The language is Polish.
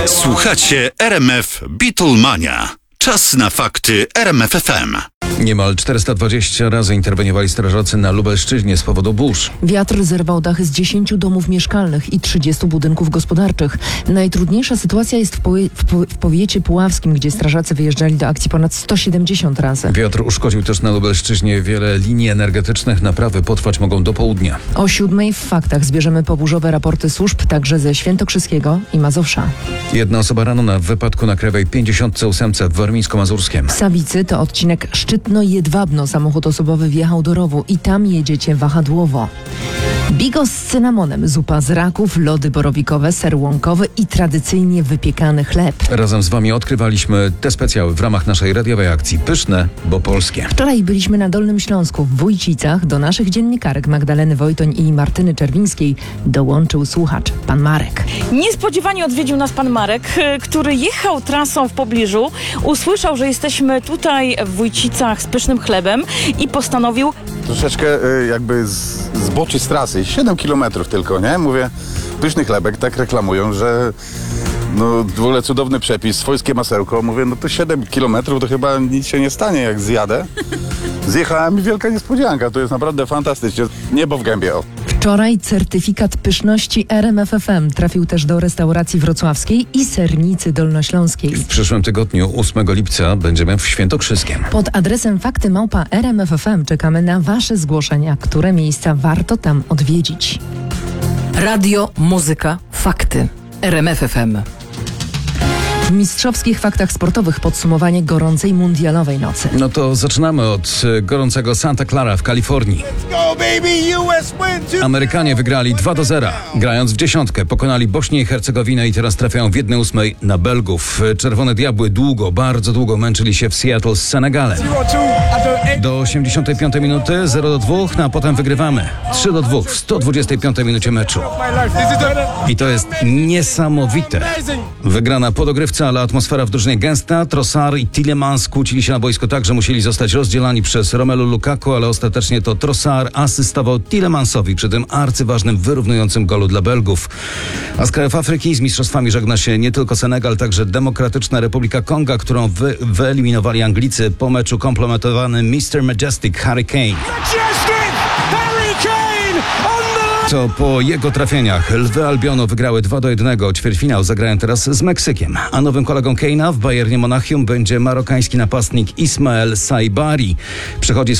Słuchacie RMF Beatlemania. Czas na fakty RMF FM. Niemal 420 razy interweniowali strażacy na Lubelszczyźnie z powodu burz. Wiatr zerwał dachy z 10 domów mieszkalnych i 30 budynków gospodarczych. Najtrudniejsza sytuacja jest w powiecie puławskim, gdzie strażacy wyjeżdżali do akcji ponad 170 razy. Wiatr uszkodził też na Lubelszczyźnie wiele linii energetycznych. Naprawy potrwać mogą do południa. O 7:00 w faktach zbierzemy poburzowe raporty służb, także ze Świętokrzyskiego i Mazowsza. Jedna osoba ranna w wypadku na Krajowej 58 w Warmińsko-Mazurskiem. Sawicy to odcinek Szczytno-Jedwabno. Samochód osobowy wjechał do rowu i tam jedziecie wahadłowo. Bigos z cynamonem, zupa z raków, lody borowikowe, ser łąkowy i tradycyjnie wypiekany chleb. Razem z wami odkrywaliśmy te specjały w ramach naszej radiowej akcji Pyszne, bo polskie. Wczoraj byliśmy na Dolnym Śląsku, w Wójcicach. Do naszych dziennikarek Magdaleny Wojtoń i Martyny Czerwińskiej dołączył słuchacz, pan Marek. Niespodziewanie odwiedził nas pan Marek, który jechał trasą w pobliżu, usłyszał, że jesteśmy tutaj w Wójcicach z pysznym chlebem i postanowił... Troszeczkę jakby zboczyć z trasy. 7 kilometrów tylko, nie? Mówię, pyszny chlebek, tak reklamują, że no w ogóle cudowny przepis, swojskie masełko. Mówię, no to 7 kilometrów to chyba nic się nie stanie, jak zjadę. Zjechałem i wielka niespodzianka, to jest naprawdę fantastycznie. Niebo w gębie, o. Wczoraj certyfikat pyszności RMF FM trafił też do restauracji wrocławskiej i sernicy dolnośląskiej. W przyszłym tygodniu, 8 lipca, będziemy w Świętokrzyskiem. Pod adresem fakty@RMF FM czekamy na wasze zgłoszenia, które miejsca warto tam odwiedzić. Radio, muzyka, fakty. RMF FM. W mistrzowskich faktach sportowych podsumowanie gorącej mundialowej nocy. No to zaczynamy od gorącego Santa Clara w Kalifornii. Amerykanie wygrali 2-0. Grając w dziesiątkę pokonali Bośnię i Hercegowinę i teraz trafiają w 1/8 na Belgów. Czerwone Diabły długo, bardzo długo męczyli się w Seattle z Senegalem. Do 85 minuty 0-2, no a potem wygrywamy 3-2 w 125 minucie meczu. I to jest niesamowite. Wygrana po dogrywce, ale atmosfera w drużynie gęsta. Trossard i Tielemans kłócili się na boisku tak, że musieli zostać rozdzielani przez Romelu Lukaku, ale ostatecznie to Trossard asystował Tielemansowi przy tym arcyważnym, wyrównującym golu dla Belgów. A z krajów Afryki z mistrzostwami żegna się nie tylko Senegal, także Demokratyczna Republika Konga, którą wyeliminowali Anglicy po meczu komplementowany Mr. Majestic Harry Kane. To po jego trafieniach Lwy Albionu wygrały 2-1. Ćwierćfinał zagrają teraz z Meksykiem. A nowym kolegą Kane'a w Bayernie Monachium będzie marokański napastnik Ismael Saibari. Przychodzi